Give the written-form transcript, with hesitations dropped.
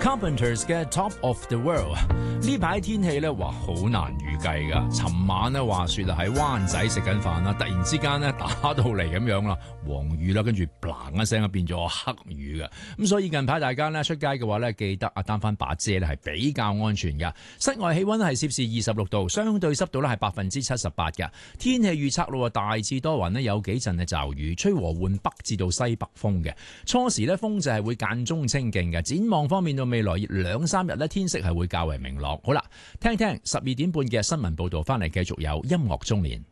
Carpenters 嘅 Top of the World 呢排天氣咧，哇，好難預計噶。尋晚咧話說啊，喺灣仔食緊飯啦，突然之間咧打到嚟咁樣啦，黃雨啦，跟住嘭一聲變咗黑雨噶。咁所以近排大家咧出街嘅話咧，記得啊擔翻把遮咧係比較安全噶。室外氣溫係攝氏26度，相對濕度咧係78%噶。天氣預測咯，大致多雲咧，有幾陣嘅驟雨，吹和緩北至到西北風嘅。初時咧風就係會間中清勁嘅。展望方面到未來2-3日咧，天色係會較為明朗。好啦，聽聽12點半嘅新聞報道，翻嚟繼續有音樂中年。